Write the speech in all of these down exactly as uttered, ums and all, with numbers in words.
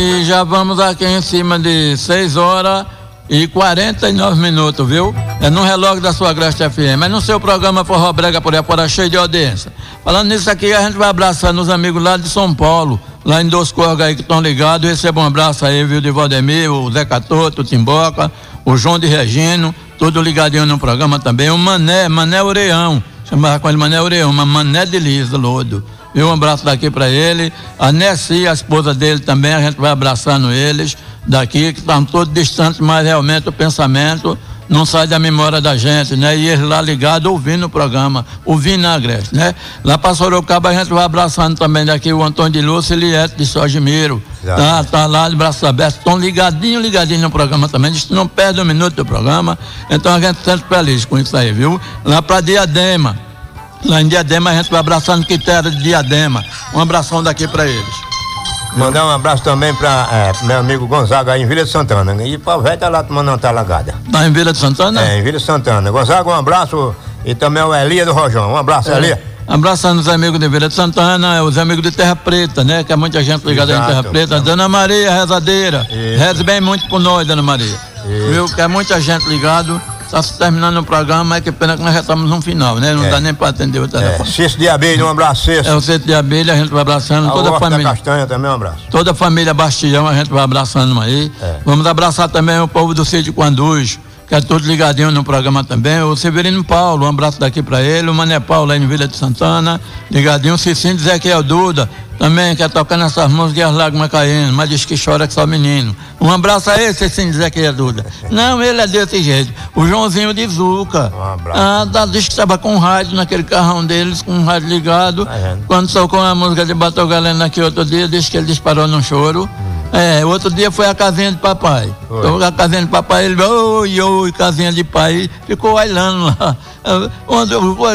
E já vamos aqui em cima de seis horas e quarenta e nove minutos, viu? É no relógio da sua Agreste F M, mas no seu programa Forró Brega por aí fora, cheio de audiência. Falando nisso aqui, a gente vai abraçando os amigos lá de São Paulo, lá em Dos Corgas aí que estão ligados. Receba um abraço aí, viu, de Valdemir, o Zé Catoto, o Timboca, o João de Regino, tudo ligadinho no programa também. O Mané, Mané Oreão, chamava com ele Mané Oreão, mas Mané de Lisa, Lodo. E um abraço daqui para ele, a Nessi, a esposa dele também, a gente vai abraçando eles daqui, que estão todos distantes, mas realmente o pensamento não sai da memória da gente, né? E eles lá ligados, ouvindo o programa, ouvindo a Agreste, né? Lá para Sorocaba a gente vai abraçando também daqui o Antônio de Lúcia e Liette de Sojimiro, tá, tá lá de braços abertos, estão ligadinho, ligadinho no programa também, diz que não perde um minuto do programa, então a gente está sempre feliz com isso aí, viu? Lá para Diadema, lá em Diadema a gente vai abraçando Quitéria de Diadema. Um abração daqui para eles. Mandar um abraço também para é, meu amigo Gonzaga aí em Vila de Santana. E para o velho tá lá tomando uma talagada. Tá em Vila de Santana? É, em Vila de Santana. Gonzaga, um abraço. E também o Elia do Rojão. Um abraço, é. Elia. Abraçando os amigos de Vila de Santana, os amigos de Terra Preta, né? Que é muita gente ligada em Terra Preta. Exato. Dona Maria, rezadeira. Reze bem muito por nós, Dona Maria. Isso. Viu? Que é muita gente ligado. Está se terminando o programa, é que pena que nós já estamos no final, né? Não é. Dá nem para atender o telefone. É. Cisto de Abelha, um abraço, Cisto. É o Cisto de Abelha, a gente vai abraçando a toda a família. Da Castanha também, um abraço. Toda a família Bastião, a gente vai abraçando aí. É. Vamos abraçar também o povo do Sítio Quanduz, que é todos ligadinhos no programa também. O Severino Paulo, um abraço daqui para ele. O Mané Paulo, lá em Vila de Santana, ligadinho. O Cicinho de Ezequiel Duda, também quer tocar nessas músicas e as lágrimas caindo, mas diz que chora que só menino. Um abraço a ele, Cicinho de Ezequiel Duda. Não, ele é desse jeito. O Joãozinho de Zuca. Um abraço. Ah, tá, diz que estava com rádio naquele carrão deles, com o rádio ligado. É. Quando tocou a música de Batou Galena aqui outro dia, diz que ele disparou num choro. Hum. É, outro dia foi a casinha de papai. Então, a casinha de papai, ele, oi, oi, casinha de pai, ficou olhando lá. Onde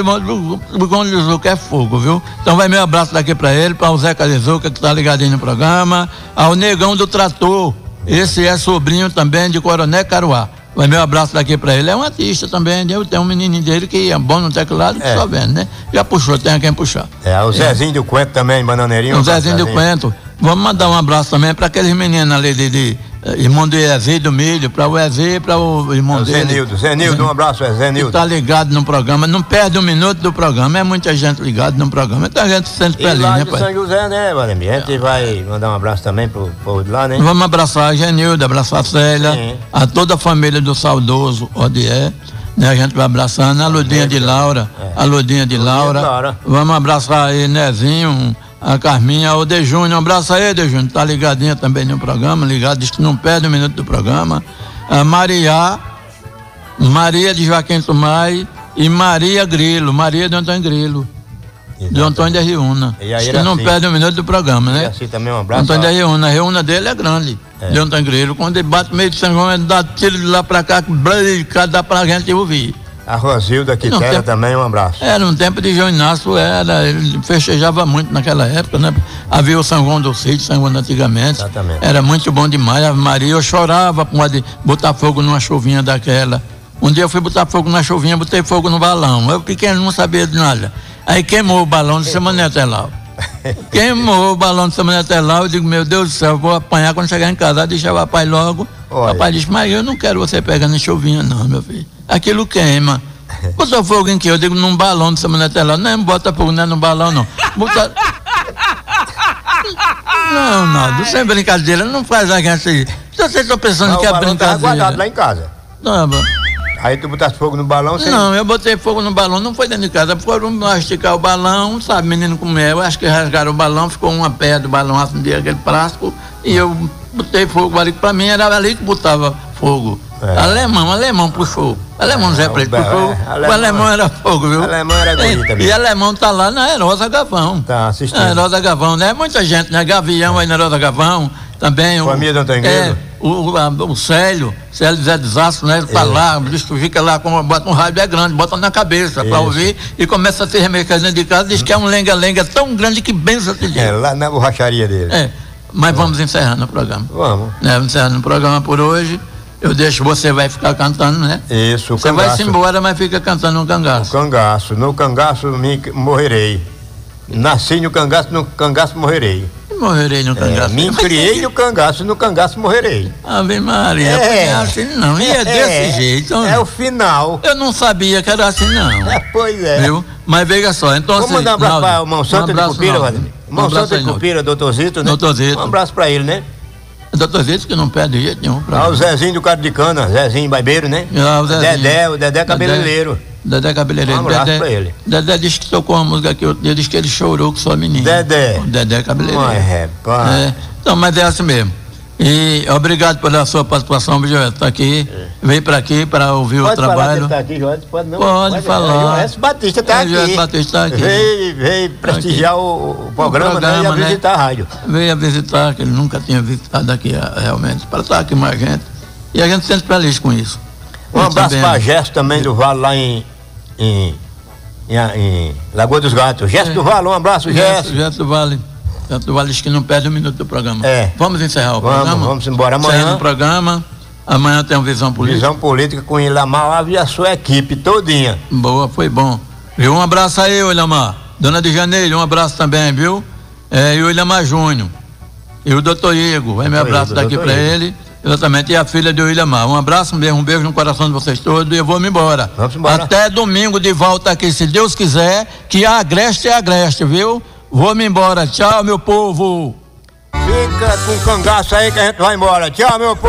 o Zuca é fogo, viu? Então vai meu abraço daqui pra ele, para o Zeca de Zuca, que tá ligadinho no programa, ao Negão do Trator, esse é sobrinho também de Coronel Caruá. Vai meu abraço daqui pra ele, é um artista também, eu tenho um menininho dele que é bom no teclado, é. Só vendo, né? Já puxou, tem quem puxar. É, o Zezinho é. do Coentro também, Bananeirinho. O Zezinho do Coentro. Vamos mandar um abraço também para aqueles meninos ali de, de, de irmão do Ezê do Milho, para o Ezê e para o irmão é o dele. Zenildo, Zenildo, um abraço, é Zenildo. Tá ligado no programa, não perde um minuto do programa, é muita gente ligada no programa, então a gente se sente feliz, né, pai? São José, né, Valdemir? A gente vai mandar um abraço também pro povo de lá, né? Vamos abraçar a Genilda, abraçar a Célia, sim, a toda a família do saudoso Odié. Né, a gente vai abraçando a Ludinha de Laura, é. a Ludinha de Laura. Laura. Vamos abraçar aí Nezinho, a Carminha, o De Júnior, um abraço aí, De Júnior, tá ligadinha também no programa, ligado, diz que não perde um minuto do programa. A Maria, Maria de Joaquim Tomai e Maria Grilo, Maria de Antônio Grilo. Exatamente. De Antônio de Riúna. Diz que não perde um minuto do programa, né? Assim também um abraço. Antônio de Riúna, a Riúna dele é grande. É. De Antônio Grilo, quando ele bate meio de São João, ele dá tiro de lá pra cá, que dá pra gente ouvir. A Rosilda Quitéria tempo, também, um abraço. Era no tempo de João Inácio, era, ele festejava muito naquela época, né? Havia o São João do Sítio, São João antigamente. Exatamente. Era muito bom demais. A Maria, eu chorava por de botar fogo numa chuvinha daquela. Um dia eu fui botar fogo na chuvinha, botei fogo no balão. Eu pequeno não sabia de nada. Aí queimou o balão de Semana Telau. Queimou o balão de Semana Telau. Eu digo, meu Deus do céu, vou apanhar quando chegar em casa. Deixa o papai logo. O papai disse, mas eu não quero você pegando em chuvinha, não, meu filho. Aquilo queima. Botou fogo em que? Eu digo, num balão de Semana Telau. Não, bota fogo, não é no balão, não. Bota... Não, não, sem brincadeira, não faz a gente aí. Se vocês estão pensando não, que é brincadeira. Tá guardado lá em casa. Não, bom. Aí tu botaste fogo no balão? Sem... Não, eu botei fogo no balão, não foi dentro de casa. Foram masticar o balão, sabe, menino como é. Eu acho que rasgaram o balão, ficou uma pedra do balão, acendi aquele plástico, e eu botei fogo ali. Pra mim era ali que botava fogo. É. Alemão, alemão puxou. Alemão Zé Preto puxou. É, alemão, o alemão era fogo, viu? Alemão era guri também. E alemão tá lá na Herosa Gavão. Tá assistindo. Na Herosa Gavão, né? Muita gente, né? Gavião aí na Herosa Gavão. Também família o, não tem é, o, o, o Célio, Célio Zé Desastro, né? Ele tá é. lá, diz que fica lá, com, bota um rádio é grande, bota na cabeça para ouvir e começa a se remexer dentro de casa, diz que é um lenga-lenga tão grande que benção te diz. É, lá na borracharia dele. É, mas é. vamos encerrando o programa. Vamos. Né, vamos encerrando o programa por hoje. Eu deixo, você vai ficar cantando, né? Isso, o Você cangaço. vai se embora, mas fica cantando no cangaço. O cangaço, no cangaço me morrerei. Nasci no cangaço, no cangaço morrerei. Morrerei no cangaço. É, me criei no cangaço, no cangaço morrerei. Ave Maria, é. é assim não, e é, é desse jeito. É o final. Eu não sabia que era assim não. É, pois é. Viu? Mas veja só, então vamos assim, mandar um abraço Naldo, para o Monsanto um abraço, de Cupira, Naldo. Monsanto um abraço de Cupira, doutor Zito, né? Doutor Zito. Um abraço para ele, né? Doutor Zito que não perde de jeito nenhum. Ah, o Zezinho do Carro de Cana, Zezinho Baibeiro, né? Ah, o Zezinho. Dedé, o Dedé cabeleireiro. Dedé cabeleireiro. Um abraço Dedé, pra ele. Dedé disse que tocou uma música aqui, ele disse que ele chorou com sua menina. Dedé. O Dedé cabeleireiro. Mas, rapaz. É, então, mas é assim mesmo. E obrigado pela sua participação, Joel. Está aqui, é. veio para aqui para ouvir pode o trabalho. Falar que ele tá aqui, Joel? Pode não? Pode, pode falar. Joel Batista está aqui. Joel Batista está aqui. Veio, veio prestigiar tá o, o programa, o programa né? E a visitar a rádio. Veio a visitar, que ele nunca tinha visitado aqui realmente, para estar aqui mais gente. E a gente se sente feliz com isso. Um abraço para a Gesto também do Vale lá em, em, em, em Lagoa dos Gatos. Gesto é. do Vale, um abraço, Gesto. Gesto do Vale. Gesto do Vale diz que não perde um minuto do programa. É. Vamos encerrar o vamos, programa? Vamos embora. Amanhã. Encerrando o programa. Amanhã tem uma Visão Política. Visão Política com Ilamar e a sua equipe todinha. Boa, foi bom. Viu? Um abraço aí, Ilamar. Dona de Janeiro, um abraço também, viu? É, e o Ilamar Júnior. E o doutor Igor. Vai meu abraço daqui para ele. Exatamente, e a filha de Williamar. Um abraço mesmo, um beijo no coração de vocês todos e eu vou me embora. Vamos embora. Até domingo de volta aqui, se Deus quiser, que a agreste é agreste, viu? Vou me embora. Tchau, meu povo. Fica com cangaço aí que a gente vai embora. Tchau, meu povo.